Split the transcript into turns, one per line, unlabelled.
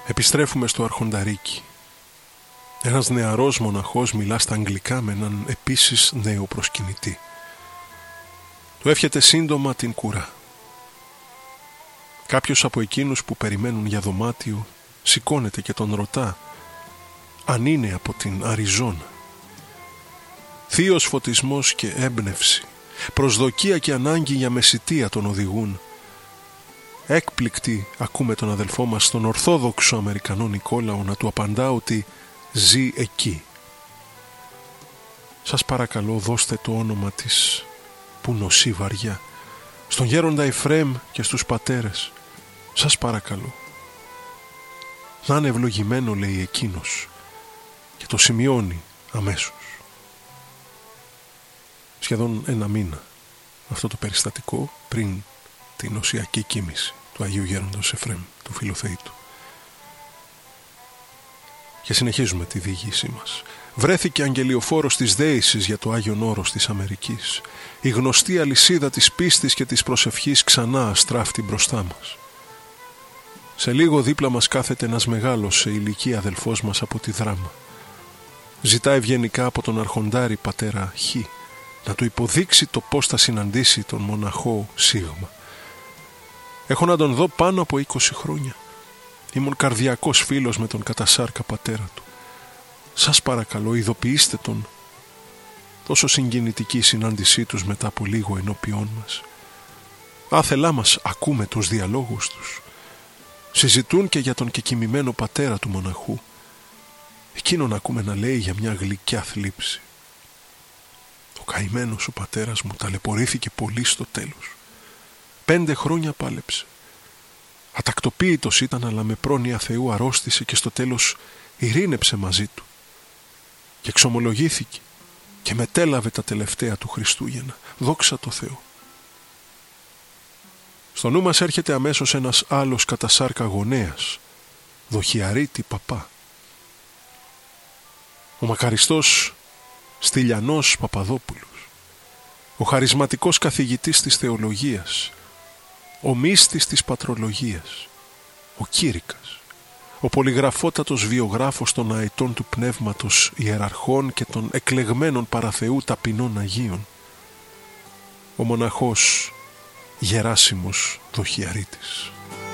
Επιστρέφουμε στο Αρχονταρίκι. Ένας νεαρός μοναχός μιλά στα αγγλικά με έναν επίσης νέο προσκυνητή. Του εύχεται σύντομα την κουρά. Κάποιος από εκείνους που περιμένουν για δωμάτιο σηκώνεται και τον ρωτά αν είναι από την Αριζόνα. Θείος φωτισμός και έμπνευση, προσδοκία και ανάγκη για μεσιτεία τον οδηγούν. Έκπληκτοι ακούμε τον αδελφό μας, τον Ορθόδοξο Αμερικανό Νικόλαο, να του απαντά ότι ζει εκεί. Σας παρακαλώ, δώστε το όνομα της που νοσεί βαριά στον γέροντα Εφραίμ και στους πατέρες. Σας παρακαλώ. Να είναι ευλογημένο, λέει εκείνος, και το σημειώνει αμέσως. Σχεδόν ένα μήνα αυτό το περιστατικό πριν την νοσιακή κοίμηση του Αγίου Γέροντος Εφραίμ, του Φιλοθεήτου. Και συνεχίζουμε τη διήγησή μας. Βρέθηκε αγγελιοφόρος της δέησης για το Άγιον Όρος της Αμερικής. Η γνωστή αλυσίδα της πίστης και της προσευχής ξανά αστράφτη μπροστά μας. Σε λίγο δίπλα μας κάθεται ένας μεγάλος σε ηλικία αδελφός μας από τη Δράμα. Ζητά ευγενικά από τον αρχοντάρη πατέρα Χ να του υποδείξει το πώς θα συναντήσει τον μοναχό Σίγμα. Έχω να τον δω πάνω από 20 χρόνια. Ήμουν καρδιακός φίλος με τον κατασάρκα πατέρα του. Σας παρακαλώ, ειδοποιήστε τον. Τόσο συγκινητική η συνάντησή τους μετά από λίγο ενώπιόν μας. Άθελά μας ακούμε τους διαλόγους τους. Συζητούν και για τον κεκοιμημένο πατέρα του μοναχού. Εκείνον ακούμε να λέει για μια γλυκιά θλίψη. Ο καημένος ο πατέρας μου ταλαιπωρήθηκε πολύ στο τέλος. 5 χρόνια πάλεψε. Ατακτοποίητος ήταν, αλλά με πρόνοια Θεού αρρώστησε και στο τέλος ειρήνεψε μαζί του και εξομολογήθηκε και μετέλαβε τα τελευταία του Χριστούγεννα. Δόξα τω Θεώ. Στο νου μας έρχεται αμέσως ένας άλλος κατασάρκα γονέας, Δοχιαρίτη Παπά. Ο μακαριστός Στυλιανός Παπαδόπουλος, ο χαρισματικός καθηγητής της θεολογίας, ο μύστης της πατρολογίας, ο Κήρυκας, ο πολυγραφότατος βιογράφος των αετών του πνεύματος ιεραρχών και των εκλεγμένων παραθεού ταπεινών Αγίων, ο μοναχός Γεράσιμος Δοχιαρίτης.